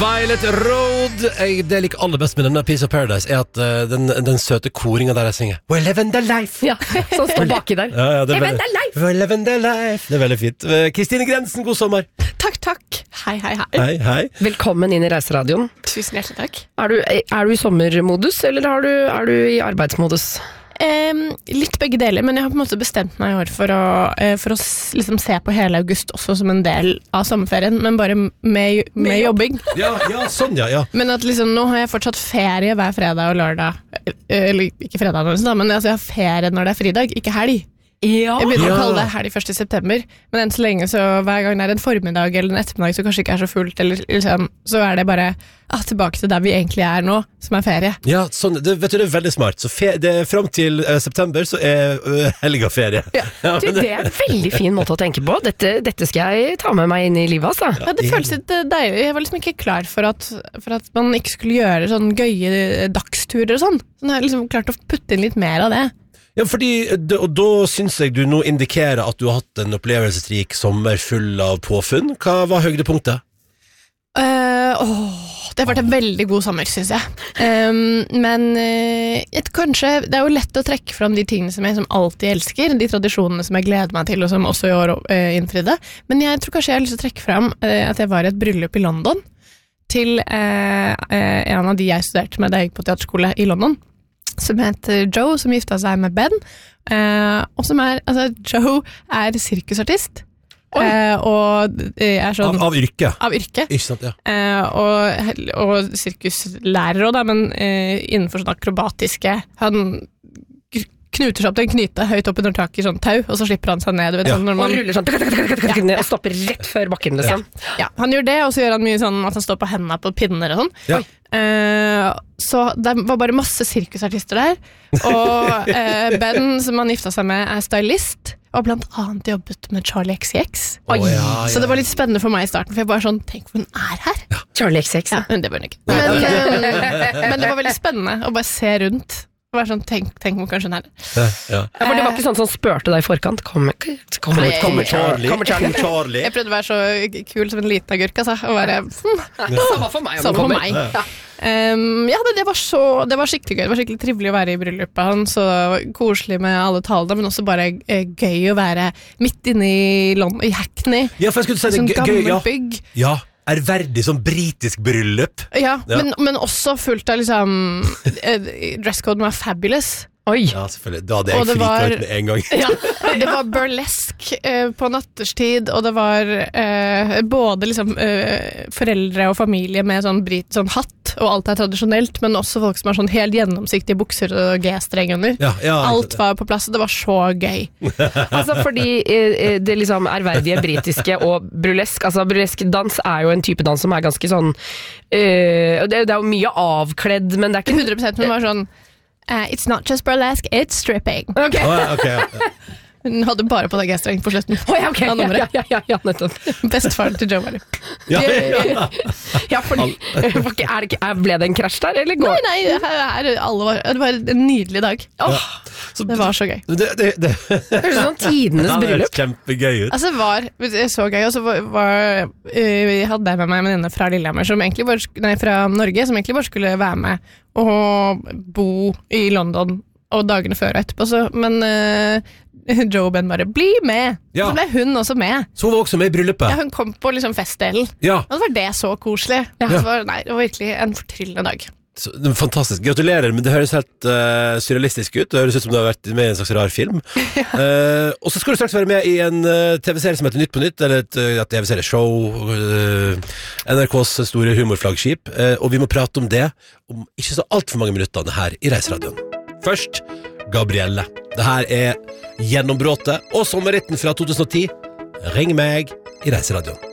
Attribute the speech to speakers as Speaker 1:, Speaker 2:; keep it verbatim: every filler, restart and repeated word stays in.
Speaker 1: Violet Road. Jeg, det jeg liker aller best med denne Piece of Paradise er at uh, den, den søte koringen der jeg synger We're living the life.
Speaker 2: Ja, som står baki der.
Speaker 1: Ja, ja, det er
Speaker 2: Living
Speaker 1: veldig,
Speaker 2: the life.
Speaker 1: We're living the life. Det er veldig fint. Uh, Kristine Grensen, god sommer.
Speaker 3: Takk, takk. Hei, hei, hei.
Speaker 1: Hei, hei.
Speaker 2: Velkommen inn i Reiseradioen.
Speaker 3: Tusen hjertelig takk.
Speaker 2: Er du, er du i sommermodus, eller er du, er du i arbeidsmodus?
Speaker 3: Um, litt begge deler, men jeg har på en måte bestemt meg i år for å, uh, for å s- liksom se på hele august også som en del av sommerferien, men bare med, med jobbing.
Speaker 1: Ja, ja, sånn, ja, ja.
Speaker 3: Men at liksom, nå har jeg fortsatt ferie hver fredag og lørdag. Uh, Eller ikke fredag, da, men altså, jeg har ferie når det er fridag, ikke helg.
Speaker 2: Ja.
Speaker 3: Jeg begynner
Speaker 1: Ja.
Speaker 3: å kalle det helg først i september, men enn så lenge, så hver gang det er en formiddag eller en ettermiddag så kanskje ikke er så fullt, eller, liksom, så er det bare ah, tilbake til der vi egentlig er nå, som er ferie.
Speaker 1: Ja, sånn, det, vet du, det er veldig smart. Så fe, det er frem til uh, september, så er uh, helga ferie.
Speaker 3: Ja.
Speaker 1: Ja,
Speaker 2: Du,
Speaker 1: men
Speaker 2: det er en veldig fin måte å tenke på. Dette, dette skal jeg ta med meg inn i livet, altså.
Speaker 3: Ja, det føles litt eh, deilig. Jeg var liksom ikke klar for at, for at man ikke skulle gjøre sånn gøye dagsturer og sånn. Så nå har jeg liksom klart å putte inn litt mer av det.
Speaker 1: Ja, fordi, d- og da synes jeg du nå indikerer at du har hatt en opplevelsesrik sommer full av påfunn. Hva var høydepunktet?
Speaker 3: Uh, åh, det har vært en veldig god sommer, synes jeg. Um, men uh, et, kanskje, det er jo lett å trekke fram de tingene som jeg som alltid elsker, de tradisjonene som jeg gleder meg til, og som også i år uh, innfridde. Men jeg tror kanskje jeg har lyst til å trekke fram uh, at jeg var i et bryllup i London til uh, uh, en av de jeg studerte med da jeg gikk på teaterskole i London, som heter Joe, som gifta seg med Ben. Uh, og som er, altså, Joe er sirkusartist. Uh, og er sånn
Speaker 1: Av, av yrke.
Speaker 3: av yrke.
Speaker 1: Ikke sant, ja.
Speaker 3: Uh, og, og sirkuslærer også, da, men uh, innenfor sånn akrobatiske. Han k- knuter seg opp til en knyte høyt opp under taket i sånn tau, og så slipper han seg ned. Du vet,
Speaker 1: Ja.
Speaker 3: sånn, når
Speaker 2: Og
Speaker 3: man,
Speaker 2: ruller sånn tuk, tuk, tuk, tuk, tuk, ned og stopper rett før bakken, liksom.
Speaker 3: ja, han gjør det, og så gjør han mye sånn at han står på hendene på pinner og sånn.
Speaker 1: Ja.
Speaker 3: Uh, så det var bare masse sirkusartister der. Og uh, Ben, som han gifta seg med, er stylist, og blant annet jobbet med Charlie X C X.
Speaker 1: Å, ja,
Speaker 3: Så det var
Speaker 1: ja.
Speaker 3: litt spennende for meg i starten, for jeg bare sånn, tenk hvor hun er her.
Speaker 2: Charlie X X.
Speaker 3: Ja, men det var hun ikke. Men, eh, men det var veldig spennende å bare se rundt. Og bare sånn, tenk, tenk hvor kanskje hun er.
Speaker 1: Ja, ja.
Speaker 2: Ja, for det var ikke sånn som spurte deg i forkant. Kommer, kommer,
Speaker 3: Nei,
Speaker 2: kommer,
Speaker 1: Charlie.
Speaker 2: Kommer Charlie.
Speaker 1: Charlie.
Speaker 3: Jeg prøvde å være så kul som en liten agurk, altså. Og bare, hm,
Speaker 2: Samme for meg. om
Speaker 3: samme
Speaker 2: det
Speaker 3: for
Speaker 2: kommer.
Speaker 3: meg.
Speaker 1: Ja.
Speaker 3: Um, ja, det, det, var så, det var skikkelig gøy. Det var skikkelig trivelig å være i bryllupet hans, og koselig med alle talene, men også bare eh, gøy å være midt inne i, London, i Hackney.
Speaker 1: Ja, for jeg skulle si det
Speaker 3: Sånn
Speaker 1: gøy,
Speaker 3: gammelt
Speaker 1: ja.
Speaker 3: bygg.
Speaker 1: Ja, ærverdig, sånn britisk bryllup.
Speaker 3: Ja,
Speaker 1: Ja.
Speaker 3: Men, men også fullt av liksom eh, dresscoden var fabulous.
Speaker 2: Oi.
Speaker 1: Ja, selvfølgelig. Da hadde jeg
Speaker 3: Og det
Speaker 1: frika
Speaker 3: var-
Speaker 1: ut med en gang.
Speaker 3: Ja, det var burlesk eh, på natterstid, og det var eh, både liksom eh, foreldre og familie med sånn, brit, sånn hatt, og alt er tradisjonelt, men også folk som har sånn helt gjennomsiktige bukser og G-streng under.
Speaker 1: Ja, ja,
Speaker 3: Alt var på plass, og det var så gøy.
Speaker 2: Altså fordi eh, eh, det liksom ærverdige britiske og burlesk, altså burlesk dans er jo en type dans som er ganske sånn eh, det, det er jo mye avkledd, men det er ikke
Speaker 3: hundre prosent, men var sånn eh, It's not just burlesque, it's stripping.
Speaker 2: Ok.
Speaker 1: Å, ja, ok, ja.
Speaker 3: Hun hadde bare på deg G-streng på slutten.
Speaker 2: Å, ja, ok,
Speaker 3: Av
Speaker 2: ja,
Speaker 3: nummeret.
Speaker 2: ja, ja, ja, nettopp.
Speaker 3: Bestefaren til Joe var det.
Speaker 1: Ja, ja.
Speaker 2: Ja, fordi, var ikke- er det ikke, er, ble det en krasj der, eller
Speaker 3: Nei,
Speaker 2: går?
Speaker 3: nei, her, her, alle var, det var en nydelig dag. Åh,
Speaker 1: Så
Speaker 3: det var så gøy.
Speaker 1: det, det, det,
Speaker 2: Det høres ut som tidenes
Speaker 1: Ja, det høres
Speaker 2: bryllup.
Speaker 1: kjempegøy ut.
Speaker 3: Altså, det var så gøy, og så var, var øh, jeg hadde med meg en venninne fra Lillehammer, som egentlig bare, sk- nei, fra Norge, som egentlig bare skulle være med og bo i London og dagene før og etterpå, så, men øh, Joe og Ben bare, bli med!
Speaker 1: Ja.
Speaker 3: Så ble hun også med.
Speaker 1: Så hun var også med i bryllupet.
Speaker 3: Ja, hun kom på liksom festdelen,
Speaker 1: Ja,
Speaker 3: og det var det så koselig.
Speaker 1: Ja.
Speaker 3: Det, var, nei, det var virkelig en fortryllende dag.
Speaker 1: så, det er fantastisk. Gratulerer, men det høres helt uh, surrealistisk ut. Det høres ut som du har vært med i en slags rar film. uh, og så skal du straks være med i en uh, T V-serie som heter Nytt på Nytt, eller et, uh, et T V-serieshow. Uh, N R K's store humorflaggskip. Uh, og vi må prate om det om ikke så alt for mange minutter her i Reiseradioen. Først Gabrielle. Det her er gjennombråtet og sommerritten fra to tusen og ti. Ring meg i Reiseradioen.